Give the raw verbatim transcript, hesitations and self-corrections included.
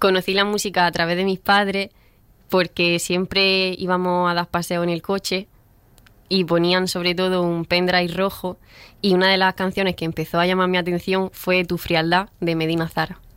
Conocí la música a través de mis padres porque siempre íbamos a dar paseos en el coche y ponían sobre todo un pendrive rojo y una de las canciones que empezó a llamar mi atención fue Tu frialdad de Medina Zara.